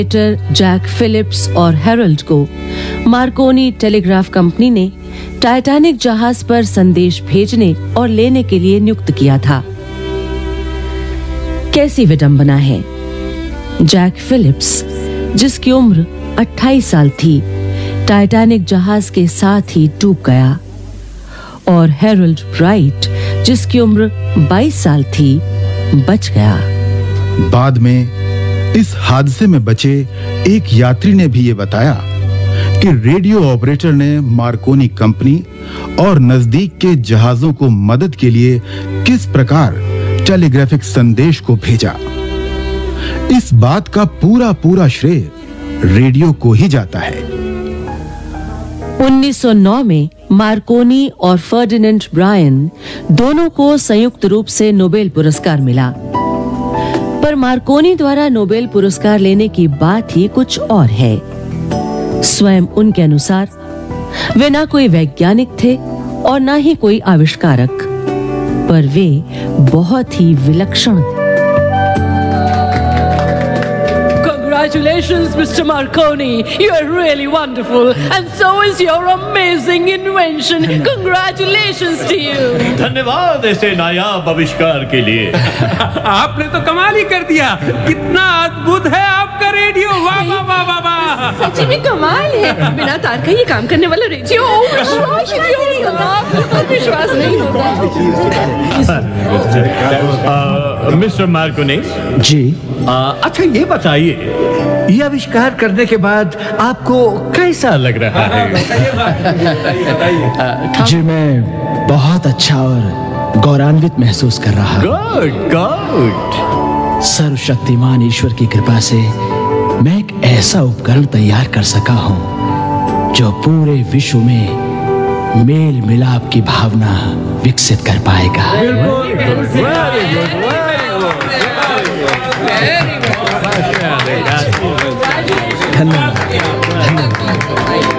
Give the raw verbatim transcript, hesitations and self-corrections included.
Jack Philips और Herald को Markovnikov telegraph company ने टाइटैनिक जहाज पर संदेश भेजने और लेने के लिए नियुक्त किया था। कैसी विडंबना है। जैक फिलिप्स, जिसकी उम्र अट्ठाईस साल थी, टाइटैनिक जहाज के साथ ही डूब गया और हेरल्ड ब्राइट, जिसकी उम्र बाईस साल थी, बच गया। बाद में इस हादसे में बचे एक यात्री ने भी ये बताया कि रेडियो ऑपरेटर ने मार्कोनी कंपनी और नजदीक के जहाजों को मदद के लिए किस प्रकार टेलीग्राफिक संदेश को भेजा। इस बात का पूरा पूरा श्रेय रेडियो को ही जाता है। उन्नीस सौ नौ में मार्कोनी और फर्डिनेंड ब्रायन दोनों को संयुक्त रूप से नोबेल पुरस्कार मिला, पर मार्कोनी द्वारा नोबेल पुरस्कार लेने की बात ही कुछ और है। स्वयं उनके अनुसार वे ना कोई वैज्ञानिक थे और ना ही कोई आविष्कारक, पर वे बहुत ही विलक्षण थे। Congratulations, Mister Marconi. You are really wonderful, and so is your amazing invention. Congratulations to you. धन्यवाद ऐसे नायाब आविष्कार के लिए। आपने तो कमाल ही कर दिया। कितना अद्भुत है आपका रेडियो। वाह वाह वाह वाह वाह। सच में कमाल है। बिना तार का ये काम करने वाला रेडियो विश्वास नहीं होता। विश्वास नहीं होता। मिस्टर मार्कोनी जी, अच्छा ये बताइए, ये आविष्कार करने के बाद आपको कैसा लग रहा है? जी मैं बहुत अच्छा और गौरवान्वित महसूस कर रहा हूँ। Good good. सर्वशक्तिमान ईश्वर की कृपा से मैं एक ऐसा उपकरण तैयार कर सका हूँ जो पूरे विश्व में मेल मिलाप की भावना विकसित कर पाएगा।